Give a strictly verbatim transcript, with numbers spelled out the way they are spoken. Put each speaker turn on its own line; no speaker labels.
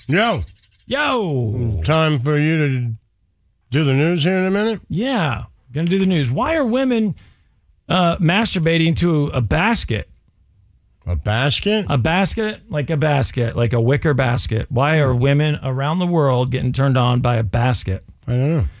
Yo.
Yo.
Time for you to do the news here in a minute?
Yeah. Going to do the news. Why are women uh, masturbating to a basket?
A basket?
A basket? Like a basket, like a wicker basket. Why are women around the world getting turned on by a basket?
I don't know.